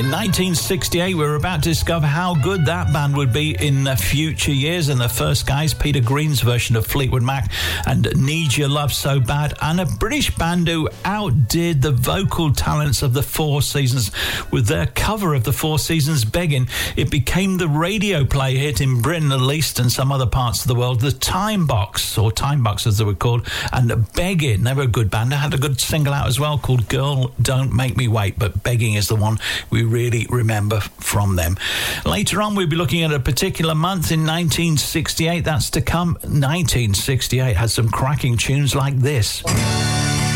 In 1968, we were about to discover how good that band would be in future years. And the first guys, Peter Green's version of Fleetwood Mac and Need Your Love So Bad, and a British band who outdid the vocal talents of the Four Seasons with their cover of the Four Seasons, Begging. It became the radio play hit in Britain, at least, and some other parts of the world. The Time Box, or Time Box as they were called, and Begging. They were a good band. They had a good single out as well called Girl Don't Make Me Wait, but Begging is the one we really remember from them. Later on, we'll be looking at a particular month in 1968. That's to come. 1968 had some cracking tunes like this.